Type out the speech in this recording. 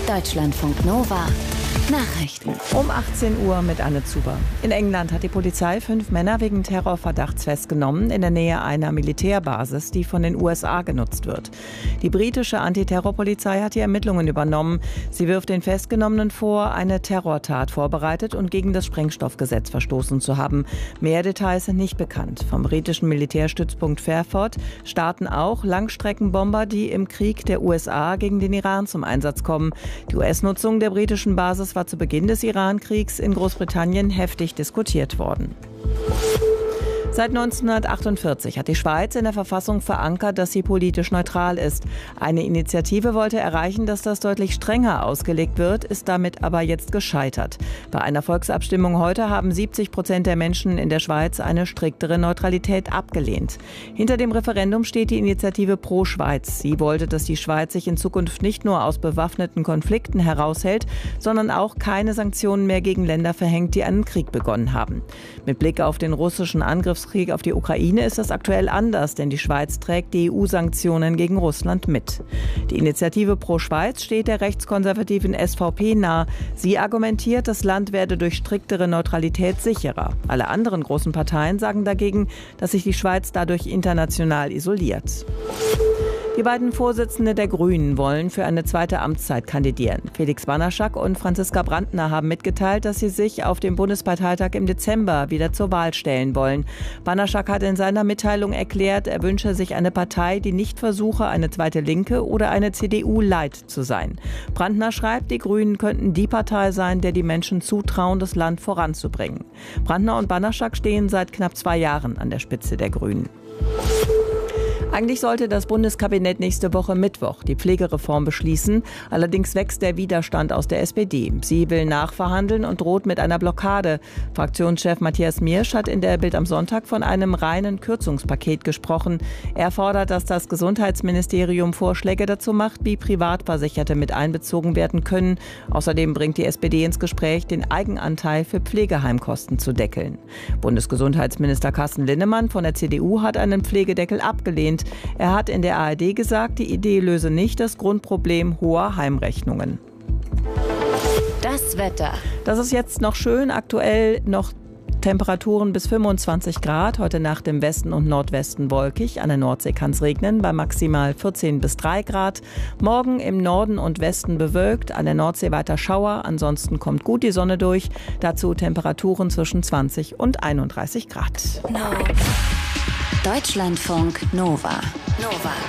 Deutschlandfunk Nova. Nachrichten. Um 18 Uhr mit Anne Zuber. In England hat die Polizei 5 Männer wegen Terrorverdachts festgenommen in der Nähe einer Militärbasis, die von den USA genutzt wird. Die britische Antiterrorpolizei hat die Ermittlungen übernommen. Sie wirft den Festgenommenen vor, eine Terrortat vorbereitet und gegen das Sprengstoffgesetz verstoßen zu haben. Mehr Details sind nicht bekannt. Vom britischen Militärstützpunkt Fairford starten auch Langstreckenbomber, die im Krieg der USA gegen den Iran zum Einsatz kommen. Die US-Nutzung der britischen Basis war zu Beginn des Iran-Kriegs in Großbritannien heftig diskutiert worden. Seit 1948 hat die Schweiz in der Verfassung verankert, dass sie politisch neutral ist. Eine Initiative wollte erreichen, dass das deutlich strenger ausgelegt wird, ist damit aber jetzt gescheitert. Bei einer Volksabstimmung heute haben 70% der Menschen in der Schweiz eine striktere Neutralität abgelehnt. Hinter dem Referendum steht die Initiative Pro Schweiz. Sie wollte, dass die Schweiz sich in Zukunft nicht nur aus bewaffneten Konflikten heraushält, sondern auch keine Sanktionen mehr gegen Länder verhängt, die einen Krieg begonnen haben. Mit Blick auf den russischen Angriffskrieg auf die Ukraine ist das aktuell anders, denn die Schweiz trägt die EU-Sanktionen gegen Russland mit. Die Initiative Pro Schweiz steht der rechtskonservativen SVP nahe. Sie argumentiert, das Land werde durch striktere Neutralität sicherer. Alle anderen großen Parteien sagen dagegen, dass sich die Schweiz dadurch international isoliert. Die beiden Vorsitzenden der Grünen wollen für eine zweite Amtszeit kandidieren. Felix Banaszak und Franziska Brantner haben mitgeteilt, dass sie sich auf dem Bundesparteitag im Dezember wieder zur Wahl stellen wollen. Banaszak hat in seiner Mitteilung erklärt, er wünsche sich eine Partei, die nicht versuche, eine zweite Linke oder eine CDU-Light zu sein. Brantner schreibt, die Grünen könnten die Partei sein, der die Menschen zutrauen, das Land voranzubringen. Brantner und Banaszak stehen seit knapp 2 Jahren an der Spitze der Grünen. Eigentlich sollte das Bundeskabinett nächste Woche Mittwoch die Pflegereform beschließen. Allerdings wächst der Widerstand aus der SPD. Sie will nachverhandeln und droht mit einer Blockade. Fraktionschef Matthias Miersch hat in der Bild am Sonntag von einem reinen Kürzungspaket gesprochen. Er fordert, dass das Gesundheitsministerium Vorschläge dazu macht, wie Privatversicherte mit einbezogen werden können. Außerdem bringt die SPD ins Gespräch, den Eigenanteil für Pflegeheimkosten zu deckeln. Bundesgesundheitsminister Carsten Linnemann von der CDU hat einen Pflegedeckel abgelehnt. Er hat in der ARD gesagt, die Idee löse nicht das Grundproblem hoher Heimrechnungen. Das Wetter. Das ist jetzt noch schön, aktuell noch Temperaturen bis 25 Grad. Heute Nacht im Westen und Nordwesten wolkig. An der Nordsee kann es regnen bei maximal 14 bis 3 Grad. Morgen im Norden und Westen bewölkt. An der Nordsee weiter Schauer. Ansonsten kommt gut die Sonne durch. Dazu Temperaturen zwischen 20 und 31 Grad. Deutschlandfunk Nova.